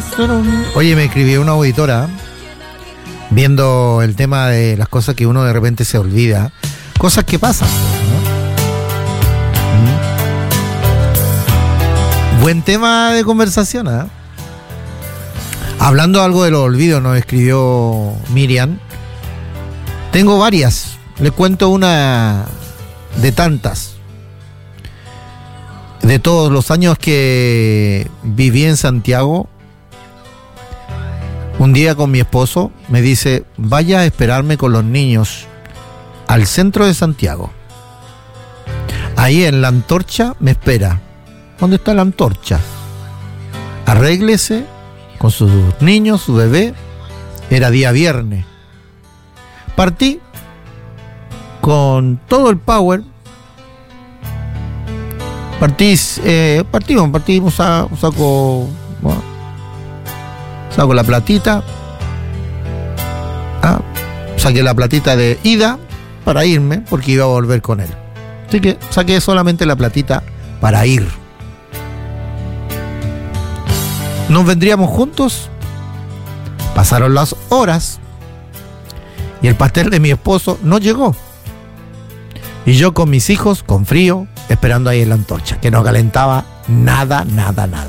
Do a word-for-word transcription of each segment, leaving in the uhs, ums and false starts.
Oye, me escribió una auditora viendo el tema de las cosas que uno de repente se olvida, cosas que pasan, ¿no? ¿Mm? Buen tema de conversación, ¿eh? Hablando algo de los olvidos, nos escribió Miriam. Tengo varias, les cuento una de tantas. De todos los años que viví en Santiago, un día con mi esposo me dice, vaya a esperarme con los niños al centro de Santiago. Ahí en la Antorcha me espera. ¿Dónde está la Antorcha? Arréglese con sus niños, su bebé. Era día viernes. Partí con todo el power. Partí, eh, partimos, partimos, a, saco, bueno, saco la platita, ah, saqué la platita de ida para irme porque iba a volver con él. Así que saqué solamente la platita para ir. Nos vendríamos juntos. Pasaron las horas y el pastel de mi esposo no llegó. Y yo con mis hijos, con frío, esperando ahí en la Antorcha, que no calentaba nada, nada, nada.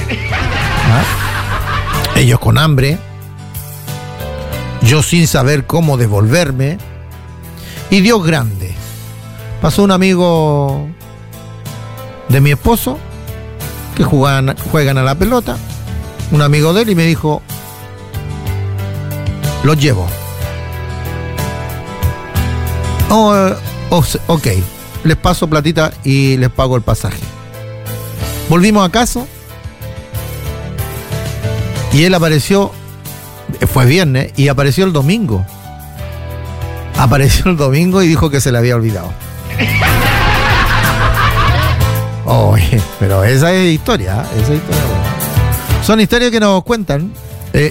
¿Ah? Ellos con hambre, yo sin saber cómo devolverme, y Dios grande. Pasó un amigo de mi esposo, que juegan, juegan a la pelota, un amigo de él, y me dijo, los llevo. Oh, oh, ok, les paso platita y les pago el pasaje. Volvimos a casa y él apareció, fue viernes, y apareció el domingo. Apareció el domingo y dijo que se le había olvidado. Oye, pero esa es historia, ¿eh? Esa es historia. Son historias que nos cuentan